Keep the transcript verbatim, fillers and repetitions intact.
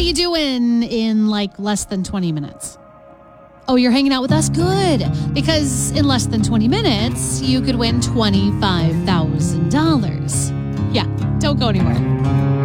you doing in like less than twenty minutes? Oh, you're hanging out with us? Good. Because in less than twenty minutes, you could win twenty-five thousand dollars. Yeah, don't go anywhere.